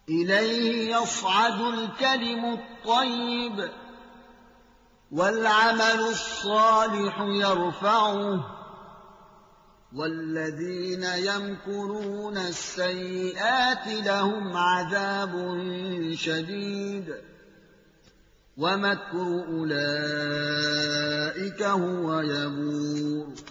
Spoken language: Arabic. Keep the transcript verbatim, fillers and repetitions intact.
إليه يصعد الكلم الطيب والعمل الصالح يرفعه والذين يمكرون السيئات لهم عذاب شديد ومكر أولئك هو يبور